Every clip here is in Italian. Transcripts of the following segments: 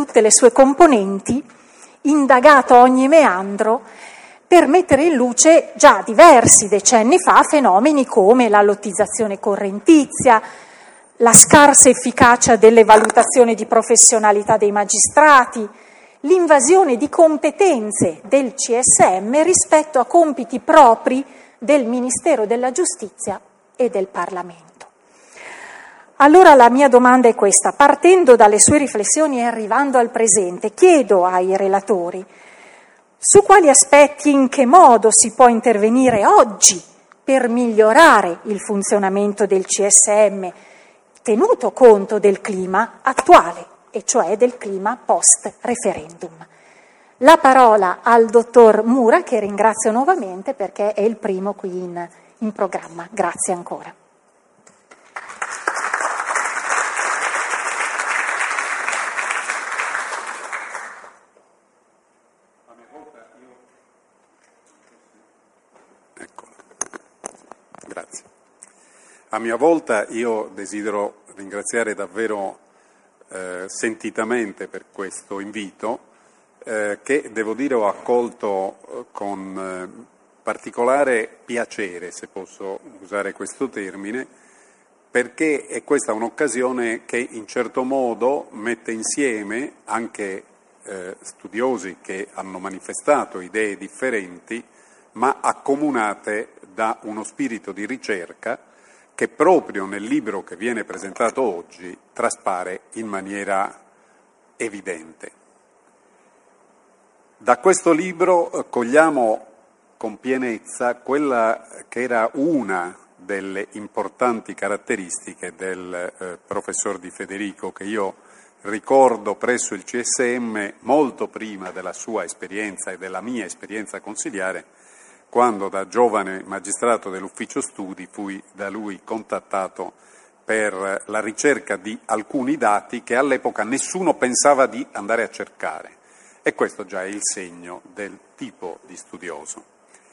tutte le sue componenti, indagato ogni meandro per mettere in luce già diversi decenni fa fenomeni come la lottizzazione correntizia, la scarsa efficacia delle valutazioni di professionalità dei magistrati, l'invasione di competenze del CSM rispetto a compiti propri del Ministero della Giustizia e del Parlamento. Allora la mia domanda è questa: partendo dalle sue riflessioni e arrivando al presente, chiedo ai relatori su quali aspetti e in che modo si può intervenire oggi per migliorare il funzionamento del CSM, tenuto conto del clima attuale, e cioè del clima post-referendum. La parola al dottor Mura, che ringrazio nuovamente perché è il primo qui in programma. Grazie ancora. Grazie. A mia volta io desidero ringraziare davvero sentitamente per questo invito che, devo dire, ho accolto con particolare piacere, se posso usare questo termine, perché è questa un'occasione che in certo modo mette insieme anche studiosi che hanno manifestato idee differenti, ma accomunate da uno spirito di ricerca che proprio nel libro che viene presentato oggi traspare in maniera evidente. Da questo libro cogliamo con pienezza quella che era una delle importanti caratteristiche del professor Di Federico, che io ricordo presso il CSM molto prima della sua esperienza e della mia esperienza consiliare, quando da giovane magistrato dell'ufficio studi fui da lui contattato per la ricerca di alcuni dati che all'epoca nessuno pensava di andare a cercare. E questo già è il segno del tipo di studioso.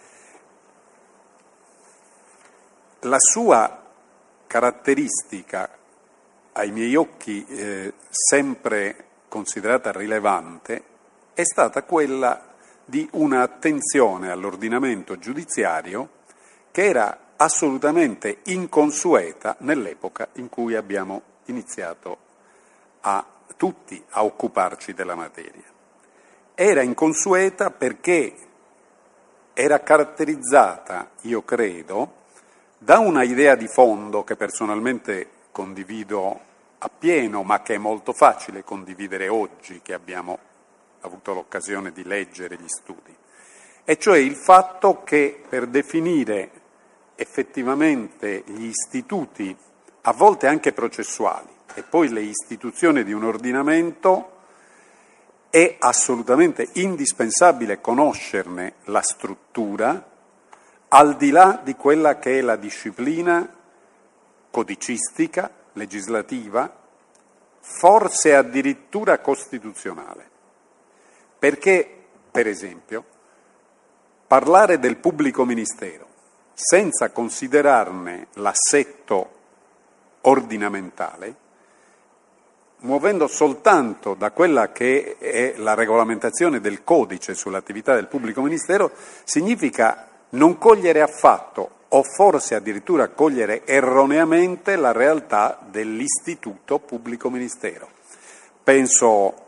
La sua caratteristica, ai miei occhi sempre considerata rilevante, è stata quella di un'attenzione all'ordinamento giudiziario che era assolutamente inconsueta nell'epoca in cui abbiamo iniziato tutti a occuparci della materia. Era inconsueta perché era caratterizzata, io credo, da una idea di fondo che personalmente condivido appieno, ma che è molto facile condividere oggi che abbiamo avuto l'occasione di leggere gli studi, e cioè il fatto che per definire effettivamente gli istituti, a volte anche processuali, e poi le istituzioni di un ordinamento, è assolutamente indispensabile conoscerne la struttura, al di là di quella che è la disciplina codicistica, legislativa, forse addirittura costituzionale. Perché, per esempio, parlare del pubblico ministero senza considerarne l'assetto ordinamentale, muovendo soltanto da quella che è la regolamentazione del codice sull'attività del pubblico ministero, significa non cogliere affatto, o forse addirittura cogliere erroneamente, la realtà dell'istituto pubblico ministero. Penso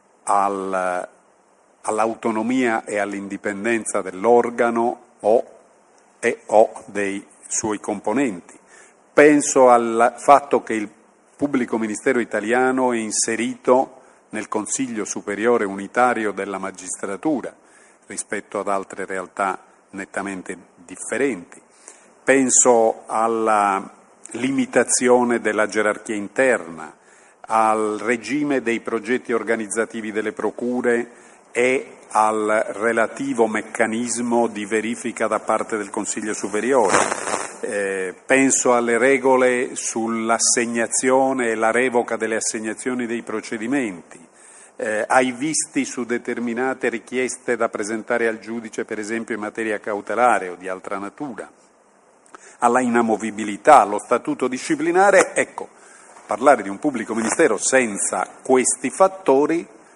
all'autonomia e all'indipendenza dell'organo o dei suoi componenti. Penso al fatto che il pubblico ministero italiano è inserito nel Consiglio Superiore Unitario della Magistratura rispetto ad altre realtà nettamente differenti. Penso alla limitazione della gerarchia interna, al regime dei progetti organizzativi delle procure e al relativo meccanismo di verifica da parte del Consiglio Superiore. Penso alle regole sull'assegnazione e la revoca delle assegnazioni dei procedimenti, ai visti su determinate richieste da presentare al giudice, per esempio in materia cautelare o di altra natura, alla inamovibilità, allo statuto disciplinare. Ecco, parlare di un pubblico ministero senza questi fattori